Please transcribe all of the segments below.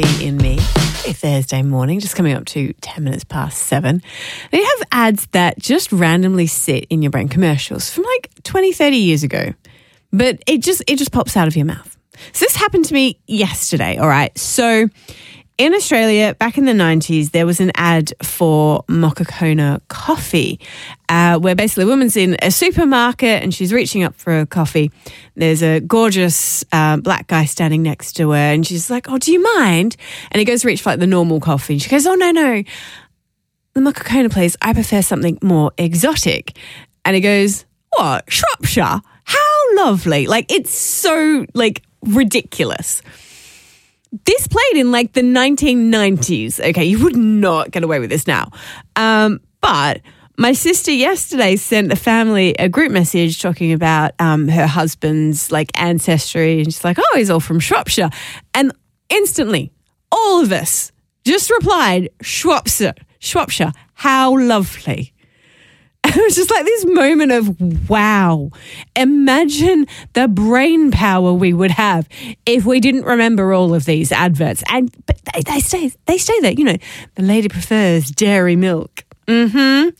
in me. It's Thursday morning, just coming up to 10 minutes past 7. They have ads that just randomly sit in your brain, commercials from like 20, 30 years ago. But it just pops out of your mouth. So this happened to me yesterday, all right? So in Australia, back in the 90s, there was an ad for Mocha-Cola coffee where basically a woman's in a supermarket and she's reaching up for a coffee. There's a gorgeous black guy standing next to her and she's like, oh, do you mind? And he goes to reach for like the normal coffee. And she goes, oh, no. The Mocha-Cola, please. I prefer something more exotic. And he goes, what? Shropshire? How lovely. Like, it's so, like, ridiculous. This played in like the 1990s. Okay, you would not get away with this now. But my sister yesterday sent the family a group message talking about her husband's like ancestry. And she's like, oh, he's all from Shropshire. And instantly, all of us just replied, Shropshire, how lovely. It was just like this moment of, wow, imagine the brain power we would have if we didn't remember all of these adverts. But they stay there. You know, the lady prefers dairy milk. You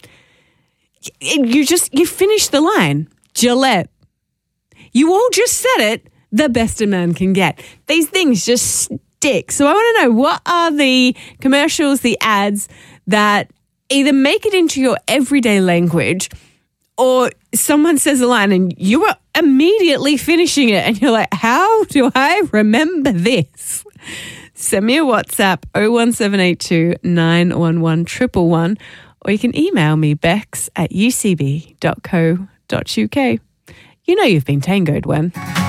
finish the line. Gillette. You all just said it, the best a man can get. These things just stick. So I want to know, what are the commercials, the ads that either make it into your everyday language or someone says a line and you are immediately finishing it and you're like, how do I remember this? Send me a WhatsApp 01782 911 111 or you can email me bex@ucb.co.uk. You know you've been tangoed when.